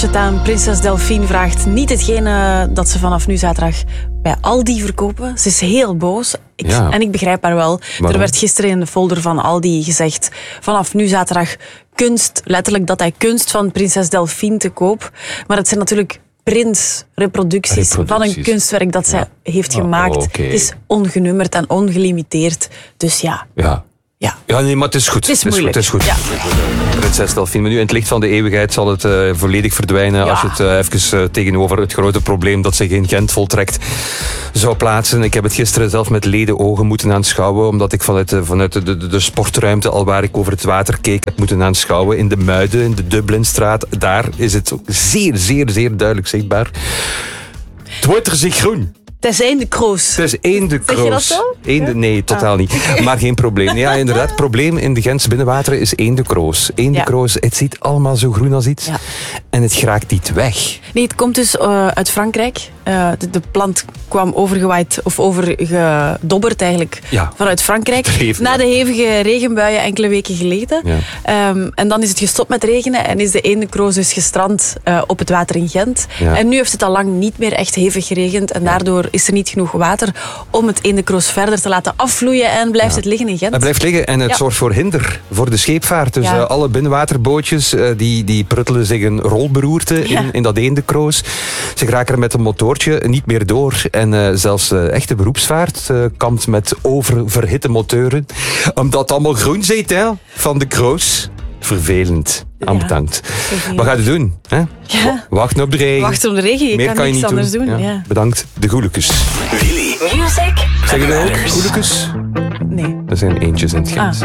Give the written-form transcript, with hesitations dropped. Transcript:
Het aan prinses Delphine vraagt niet hetgene dat ze vanaf nu zaterdag bij Aldi verkopen. Ze is heel boos. En ik begrijp haar wel. Waarom? Er werd gisteren in de folder van Aldi gezegd, vanaf nu zaterdag kunst, letterlijk dat hij kunst van prinses Delphine te koop. Maar het zijn natuurlijk reproducties van een kunstwerk dat zij heeft gemaakt. Okay. Het is ongenummerd en ongelimiteerd. Dus ja. Ja, nee, maar het is goed. Het is moeilijk. Het is goed. Ja. Prinses Delphine, maar nu in het licht van de eeuwigheid zal het volledig verdwijnen als je het even tegenover het grote probleem dat zich in Gent voltrekt zou plaatsen. Ik heb het gisteren zelf met leden ogen moeten aanschouwen, omdat ik vanuit de sportruimte, al waar ik over het water keek, heb moeten aanschouwen in de Muiden, in de Dublinstraat. Daar is het zeer, zeer, zeer duidelijk zichtbaar. Het wordt er zich groen. Het is één kroos. Het is één de kroos. Zeg je dat zo? Nee, totaal niet. Maar geen probleem. Ja, inderdaad, het probleem in de Gentse binnenwateren is één de kroos. Kroos, het ziet allemaal zo groen als iets. Ja. En het geraakt niet weg. Nee, het komt dus uit Frankrijk. De plant kwam overgewaaid of overgedobberd eigenlijk vanuit Frankrijk. Na de hevige regenbuien enkele weken geleden. Ja. En dan is het gestopt met regenen en is de eendekroos dus gestrand op het water in Gent. Ja. En nu heeft het al lang niet meer echt hevig geregend en daardoor is er niet genoeg water om het eendekroos verder te laten afvloeien en blijft het liggen in Gent. Het blijft liggen en het zorgt voor hinder voor de scheepvaart. Dus alle binnenwaterbootjes die pruttelen zich een rolberoerte in dat eendekroos. Ze geraken er met een motoortje niet meer door. En zelfs echte beroepsvaart kampt met oververhitte motoren. Omdat het allemaal groen zit, hè, van de kroos. Vervelend. Ambedankt. Wat ga je doen? Hè? Ja. Wachten op de regen. Wachten op de regen, je Meer kan niks je niet anders doen. Ja. Bedankt, de goelecus. Willy. Music. Zeg je dat ook, goelecus? Nee. Dat zijn eentjes in het Gent.